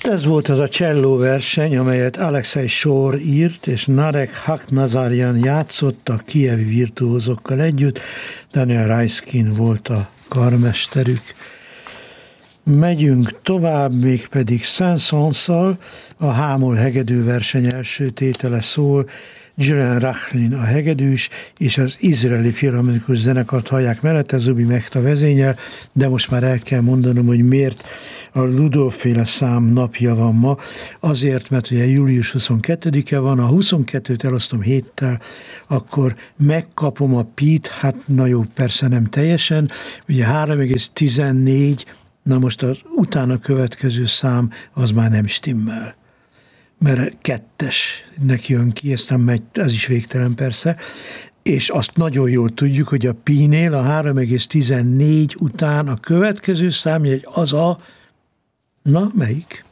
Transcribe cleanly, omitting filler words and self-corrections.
Ez volt az a cselló verseny, amelyet Alexei Sor írt, és Narek Haknazarjan játszott a kijevi virtuózokkal együtt. Daniel Raiskin volt a karmesterük. Megyünk tovább, mégpedig Saint-Saëns-szal. A Hámol hegedű verseny első tétele szól. Jiren Rachlin a hegedűs, és az izraeli filharmonikus zenekart hallják mellette, Zubi Mehta vezényel, de most már el kell mondanom, hogy miért a Ludov-féle szám napja van ma. Azért, mert ugye július 22-e van, a 22-t elosztom 7-tel, akkor megkapom a Pete, hát na jó, persze nem teljesen, ugye 3,14, na most az utána következő szám az már nem stimmel, mert 2-esnek jön ki, aztán megy, ez is végtelen persze, és azt nagyon jól tudjuk, hogy a Pi-nél a 3,14 után a következő számjegy az a, na melyik?